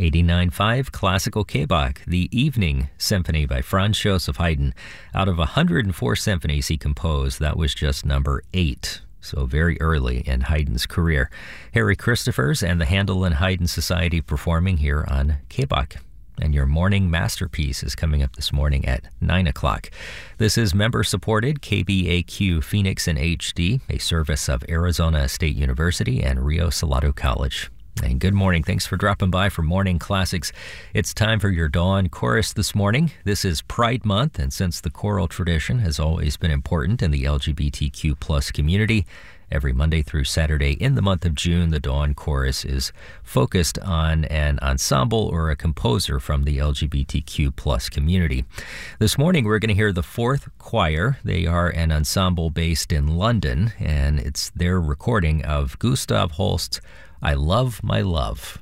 89.5 Classical K-Bach, the Evening Symphony by Franz Joseph Haydn. Out of 104 symphonies he composed, that was just number 8. So very early in Haydn's career. Harry Christophers and the Handel and Haydn Society performing here on K-Bach. And your morning masterpiece is coming up this morning at 9 o'clock. This is member-supported KBAQ Phoenix in HD, a service of Arizona State University and Rio Salado College. And good morning. Thanks for dropping by for Morning Classics. It's time for your Dawn Chorus this morning. This is Pride Month, and since the choral tradition has always been important in the LGBTQ plus community, every Monday through Saturday in the month of June, the Dawn Chorus is focused on an ensemble or a composer from the LGBTQ plus community. This morning, we're going to hear the Fourth Choir. They are an ensemble based in London, and it's their recording of Gustav Holst's I Love My Love.